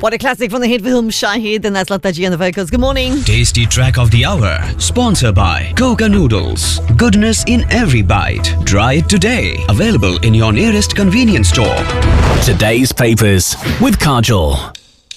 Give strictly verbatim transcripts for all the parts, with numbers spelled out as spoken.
What a classic from the hit film Shahid, and that's Lata Ji on the vocals. Good morning. Tasty track of the hour, sponsored by Coca Noodles. Goodness in every bite. Try it today. Available in your nearest convenience store. Today's papers with Kajol.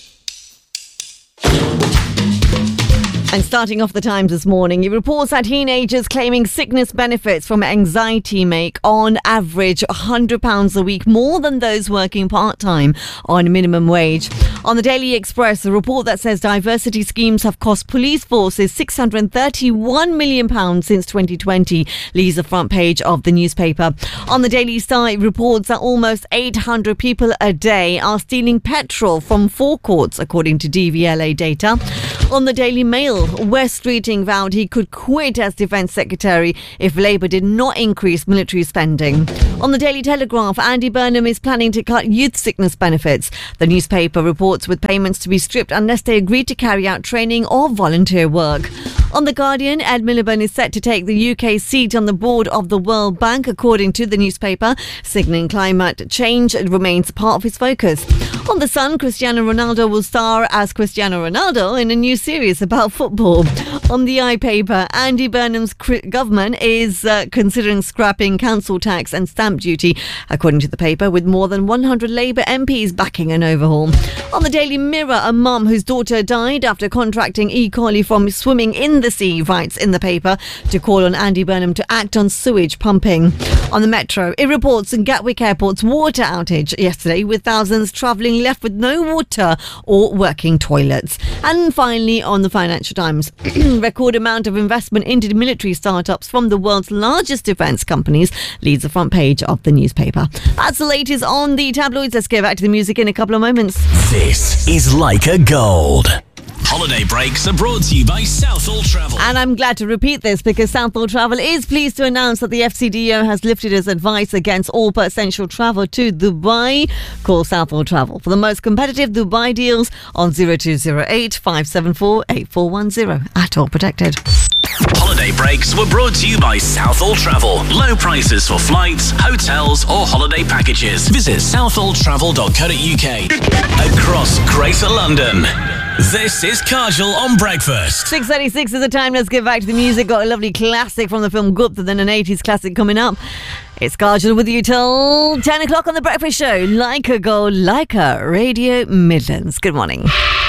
And starting off the Times this morning, it reports that teenagers claiming sickness benefits from anxiety make, on average, one hundred pounds a week more than those working part-time on minimum wage. On the Daily Express, a report that says diversity schemes have cost police forces six hundred thirty-one million pounds since twenty twenty, leaves the front page of the newspaper. On the Daily Star, it reports that almost eight hundred people a day are stealing petrol from forecourts, according to D V L A data. On the Daily Mail, Wes Streeting vowed he could quit as Defence Secretary if Labour did not increase military spending. On the Daily Telegraph, Andy Burnham is planning to cut youth sickness benefits. The newspaper reports with payments to be stripped unless they agree to carry out training or volunteer work. On The Guardian, Ed Miliband is set to take the U K seat on the board of the World Bank, according to the newspaper, signalling climate change remains part of his focus. On The Sun, Cristiano Ronaldo will star as Cristiano Ronaldo in a new series about football. On the iPaper, Andy Burnham's government is uh, considering scrapping council tax and stamp duty, according to the paper, with more than one hundred Labour M Ps backing an overhaul. On the Daily Mirror, a mum whose daughter died after contracting E. coli from swimming in the sea writes in the paper to call on Andy Burnham to act on sewage pumping. On the Metro, it reports in Gatwick Airport's water outage yesterday, with thousands travelling left with no water or working toilets. And finally, on the Financial Times, record amount of investment into military startups from the world's largest defence companies leads the front page of the newspaper. That's the latest on the tabloids. Let's get back to the music in a couple of moments. This is Leica Gold. Holiday breaks are brought to you by Southall Travel. And I'm glad to repeat this because Southall Travel is pleased to announce that the F C D O has lifted its advice against all essential travel to Dubai. Call Southall Travel for the most competitive Dubai deals on zero two zero eight, five seven four, eight four one zero. At all protected. Holiday breaks were brought to you by Southall Travel. Low prices for flights, hotels or holiday packages. Visit southall travel dot co dot uk. Across Greater London. This is Kajol on Breakfast. six thirty-six is the time. Let's get back to the music. Got a lovely classic from the film Gupta, then an eighties classic coming up. It's Kajol with you till ten o'clock on The Breakfast Show. Leica Gold, Leica Radio Midlands. Good morning.